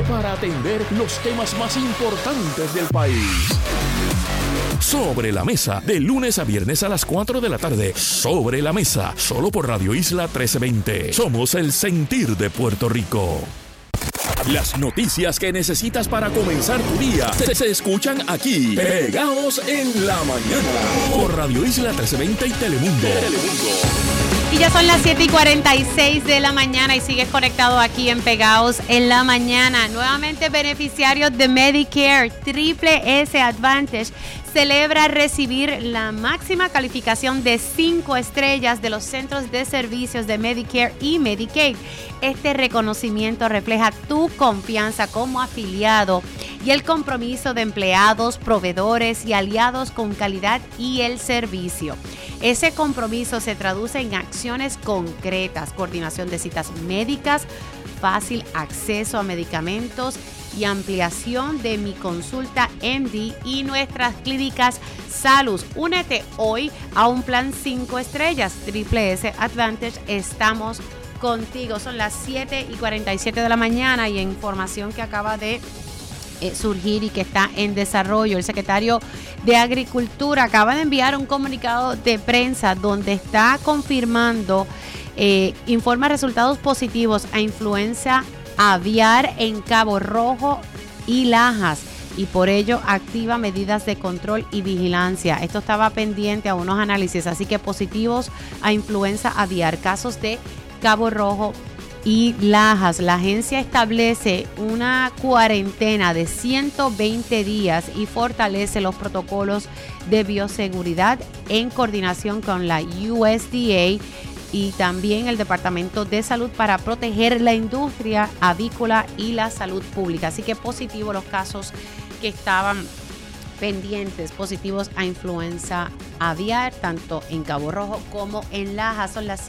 para atender los temas más importantes del país. Sobre la Mesa, de lunes a viernes a las 4 de la tarde. Sobre la Mesa, solo por Radio Isla 1320. Somos el sentir de Puerto Rico. Las noticias que necesitas para comenzar tu día se escuchan aquí, pegados en la mañana, por Radio Isla 1320 y Telemundo. Y ya son las 7:46 de la mañana y sigues conectado aquí en Pegados en la Mañana. Nuevamente beneficiarios de Medicare Triple S Advantage celebra recibir la máxima calificación de 5 estrellas de los centros de servicios de Medicare y Medicaid. Este reconocimiento refleja tu confianza como afiliado y el compromiso de empleados, proveedores y aliados con calidad y el servicio. Ese compromiso se traduce en acciones concretas, coordinación de citas médicas, fácil acceso a medicamentos y ampliación de Mi Consulta MD y nuestras clínicas Salud. Únete hoy a un plan 5 estrellas Triple S Advantage. Estamos contigo. Son las 7:47 de la mañana y información que acaba de surgir y que está en desarrollo. El secretario de Agricultura acaba de enviar un comunicado de prensa donde está confirmando, informa resultados positivos a influenza aviar en Cabo Rojo y Lajas y por ello activa medidas de control y vigilancia. Esto estaba pendiente a unos análisis, así que positivos a influenza aviar, casos de Cabo Rojo y Lajas. La agencia establece una cuarentena de 120 días y fortalece los protocolos de bioseguridad en coordinación con la USDA y también el Departamento de Salud para proteger la industria avícola y la salud pública. Así que positivo los casos que estaban pendientes, positivos a influenza aviar, tanto en Cabo Rojo como en Lajas. Son las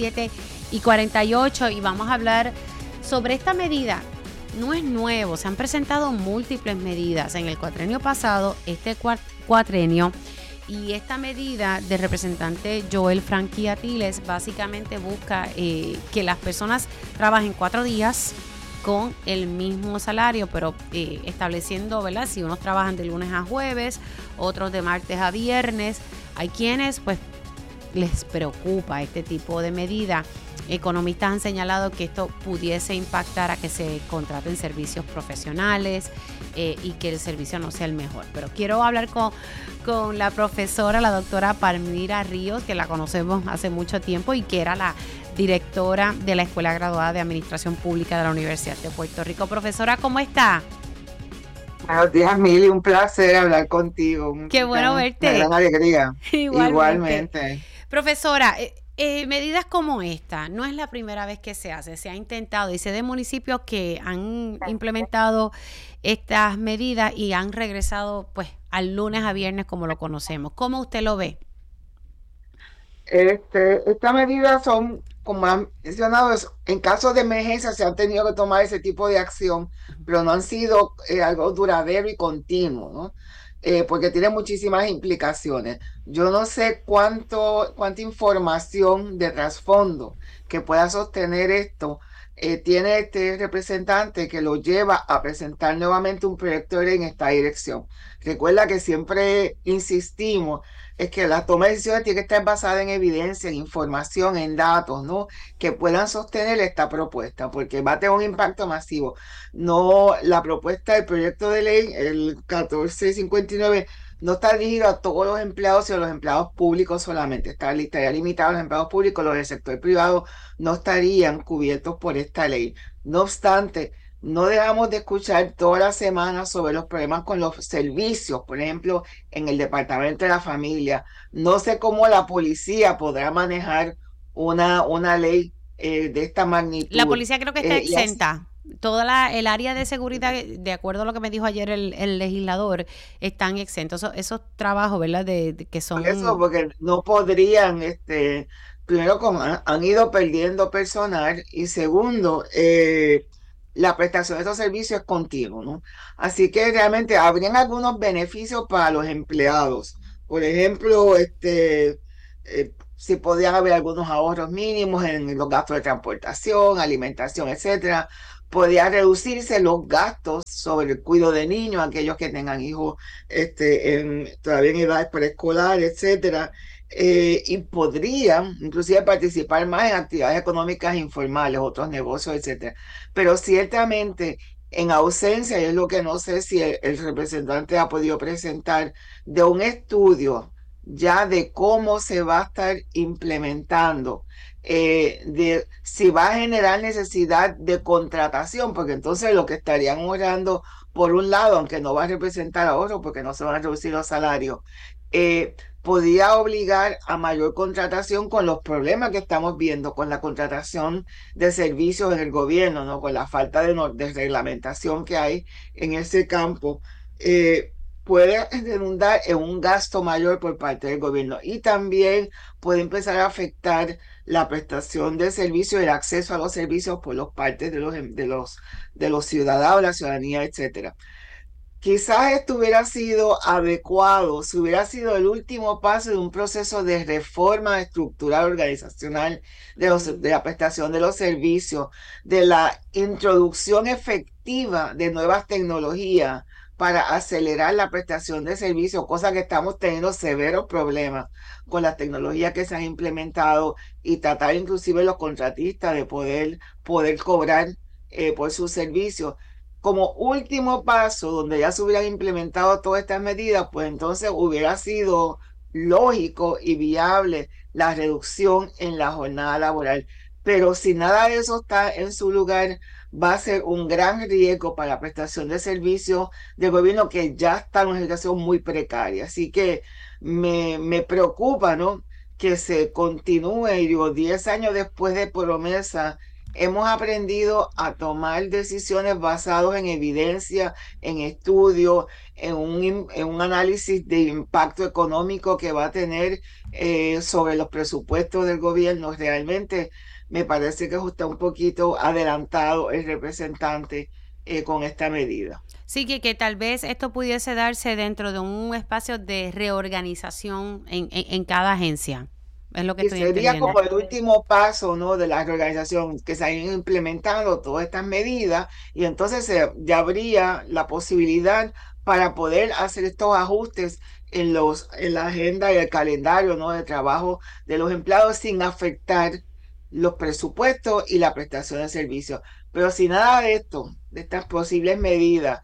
7:48 y vamos a hablar sobre esta medida. No es nuevo, se han presentado múltiples medidas en el cuatrenio pasado, este cuatrenio, y esta medida del representante Joel Frankie Atiles básicamente busca que las personas trabajen 4 días con el mismo salario, pero estableciendo, ¿verdad? Si unos trabajan de lunes a jueves, otros de martes a viernes. Hay quienes pues les preocupa este tipo de medida. Economistas han señalado que esto pudiese impactar a que se contraten servicios profesionales y que el servicio no sea el mejor. Pero quiero hablar con la profesora, la doctora Palmira Ríos, que la conocemos hace mucho tiempo y que era la directora de la Escuela Graduada de Administración Pública de la Universidad de Puerto Rico. Profesora, ¿cómo está? Buenos días, Mili, un placer hablar contigo. Qué bueno verte. Una gran alegría. Igualmente. Profesora, medidas como esta, no es la primera vez que se hace, se ha intentado y sé de municipios que han implementado estas medidas y han regresado pues al lunes a viernes como lo conocemos. ¿Cómo usted lo ve? Estas medidas son, como han mencionado, en caso de emergencia se han tenido que tomar ese tipo de acción, pero no han sido algo duradero y continuo, ¿no? Porque tiene muchísimas implicaciones. Yo no sé cuánta información de trasfondo que pueda sostener esto tiene este representante que lo lleva a presentar nuevamente un proyecto de ley en esta dirección. Recuerda que siempre insistimos es que la toma de decisiones tiene que estar basada en evidencia, en información, en datos, ¿no? Que puedan sostener esta propuesta, porque va a tener un impacto masivo. No, la propuesta del proyecto de ley, el 1459, no está dirigido a todos los empleados, sino a los empleados públicos solamente. Estaría limitado a los empleados públicos, los del sector privado no estarían cubiertos por esta ley. No obstante, no dejamos de escuchar todas las semanas sobre los problemas con los servicios, por ejemplo, en el Departamento de la Familia. No sé cómo la policía podrá manejar una ley de esta magnitud. La policía creo que está exenta. Toda el área de seguridad, de acuerdo a lo que me dijo ayer el legislador, están exentos. Esos trabajos, ¿verdad? Que son... Por eso, porque no podrían, primero han ido perdiendo personal y segundo, la prestación de estos servicios es continua, ¿no? Así que realmente habrían algunos beneficios para los empleados. Por ejemplo, si podían haber algunos ahorros mínimos en los gastos de transportación, alimentación, etcétera. podría reducirse los gastos sobre el cuidado de niños, aquellos que tengan hijos todavía en edad preescolar, etcétera, y podrían inclusive participar más en actividades económicas informales, otros negocios, etcétera. Pero ciertamente, en ausencia, y es lo que no sé si el representante ha podido presentar, de un estudio ya de cómo se va a estar implementando, de si va a generar necesidad de contratación, porque entonces lo que estarían ahorrando, por un lado, aunque no va a representar ahorro porque no se van a reducir los salarios, podría obligar a mayor contratación con los problemas que estamos viendo con la contratación de servicios en el gobierno, ¿no? Con la falta de reglamentación que hay en ese campo. Puede redundar en un gasto mayor por parte del gobierno y también puede empezar a afectar la prestación de servicios, el acceso a los servicios por los partes de los ciudadanos, la ciudadanía, etcétera. Quizás esto hubiera sido adecuado, si hubiera sido el último paso de un proceso de reforma estructural organizacional de la prestación de los servicios, de la introducción efectiva de nuevas tecnologías para acelerar la prestación de servicios, cosa que estamos teniendo severos problemas con las tecnologías que se han implementado y tratar inclusive los contratistas de poder cobrar por sus servicios. Como último paso, donde ya se hubieran implementado todas estas medidas, pues entonces hubiera sido lógico y viable la reducción en la jornada laboral. Pero si nada de eso está en su lugar, va a ser un gran riesgo para la prestación de servicios del gobierno que ya está en una situación muy precaria. Así que me preocupa, ¿no?, que se continúe, y digo, 10 años después de promesa, hemos aprendido a tomar decisiones basadas en evidencia, en estudios, en un análisis de impacto económico que va a tener sobre los presupuestos del gobierno. Realmente me parece que está un poquito adelantado el representante con esta medida. Sí, que tal vez esto pudiese darse dentro de un espacio de reorganización en cada agencia. Es lo que estoy sería entendiendo. como el último paso, ¿no?, de la reorganización, que se han ido implementando todas estas medidas y entonces ya habría la posibilidad para poder hacer estos ajustes en la agenda y el calendario, ¿no?, de trabajo de los empleados sin afectar los presupuestos y la prestación de servicios. Pero si nada de esto, de estas posibles medidas,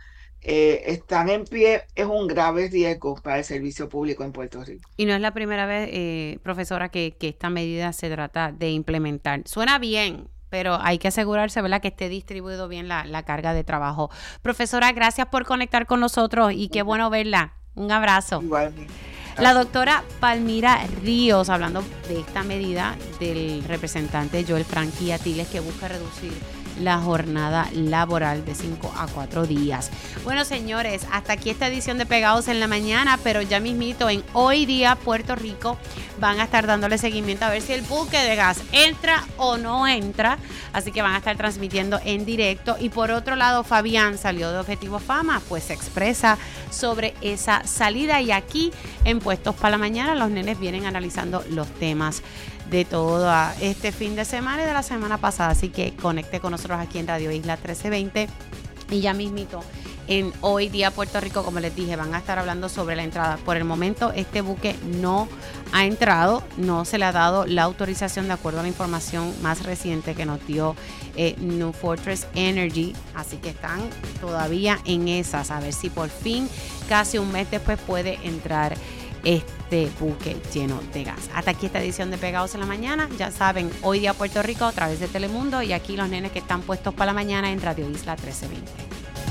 están en pie, es un grave riesgo para el servicio público en Puerto Rico. Y no es la primera vez, profesora, que esta medida se trata de implementar. Suena bien, pero hay que asegurarse, ¿verdad?, que esté distribuido bien la carga de trabajo. Profesora, gracias por conectar con nosotros y qué bueno verla. Un abrazo. Igualmente. La doctora Palmira Ríos, hablando de esta medida del representante Joel Frankie Atiles, que busca reducir la jornada laboral de 5 a 4 días. Bueno, señores, hasta aquí esta edición de Pegados en la Mañana, pero ya mismito en Hoy Día Puerto Rico van a estar dándole seguimiento a ver si el buque de gas entra o no entra, así que van a estar transmitiendo en directo. Y por otro lado, Fabián salió de Objetivo Fama, pues se expresa sobre esa salida, y aquí en Puestos para la Mañana los nenes vienen analizando los temas de todo este fin de semana y de la semana pasada, así que conecte con nosotros aquí en Radio Isla 1320 y ya mismito en Hoy Día Puerto Rico, como les dije, van a estar hablando sobre la entrada. Por el momento este buque no ha entrado, no se le ha dado la autorización de acuerdo a la información más reciente que nos dio New Fortress Energy, así que están todavía en esas, a ver si por fin, casi un mes después, puede entrar este buque lleno de gas. Hasta aquí esta edición de Pegados en la Mañana. Ya saben, Hoy Día Puerto Rico a través de Telemundo, y aquí los nenes que están puestos para la mañana en Radio Isla 1320.